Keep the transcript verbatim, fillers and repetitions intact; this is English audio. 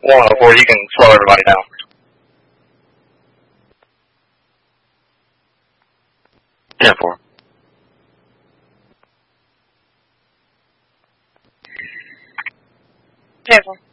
one oh four, you can slow everybody down. ten four. ten four.